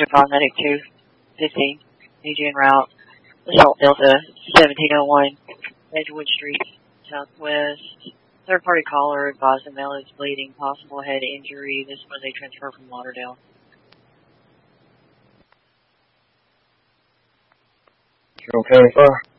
Paramedic 215, need you en route. Assault Delta 1701, Edgewood Street, Southwest. Third party caller advised the male is bleeding, possible head injury. This was a transfer from Lauderdale. Carroll County Fire.